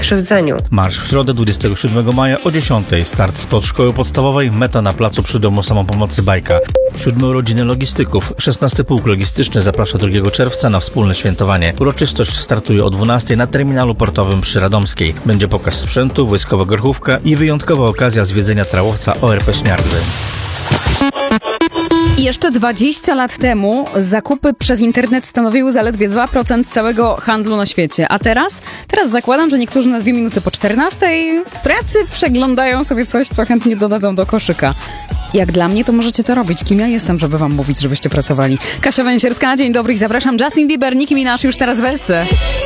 krzywdzeniu. Marsz w środę 27 maja o 10. Start spod szkoły podstawowej, meta na placu przy domu samopomocy Bajka. 7 urodziny logistyków. 16 pułk logistyczny zaprasza 2 czerwca na wspólne świętowanie. Uroczystość startuje o 12 na terminalu portowym przy Radomskiej. Będzie pokaz sprzętu, wojskowa grochówka i wyjątkowa okazja zwiedzenia trałowca ORP Śniardzy. I jeszcze 20 lat temu zakupy przez internet stanowiły zaledwie 2% całego handlu na świecie. A teraz zakładam, że niektórzy na 2 minuty po 14 w pracy przeglądają sobie coś, co chętnie dodadzą do koszyka. Jak dla mnie, to możecie to robić. Kim ja jestem, żeby wam mówić, żebyście pracowali? Kasia Węsierska, dzień dobry i zapraszam. Justin Bieber, Nicki Minaj już teraz w Esce.